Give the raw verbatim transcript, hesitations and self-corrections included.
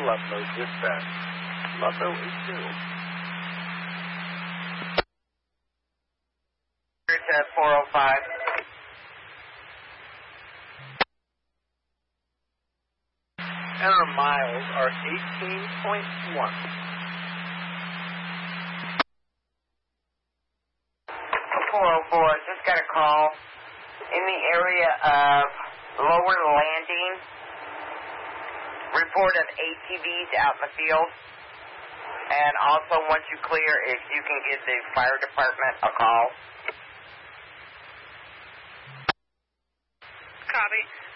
Ludlow dispatch. Ludlow is due. At four oh five. And our miles are eighteen point one. four oh four, just got a call in the area of Lower Landing. Report of A T Vs out in the field. And also, once you clear, if you can give the fire department a call. Copy.